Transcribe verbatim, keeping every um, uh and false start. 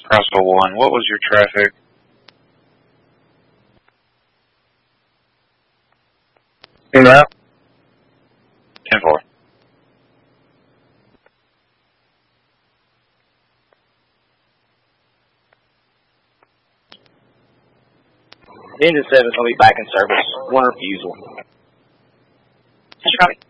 Crossville one, what was your traffic? In route? ten four. Engine seven's going to be back in service. One refusal. Copy.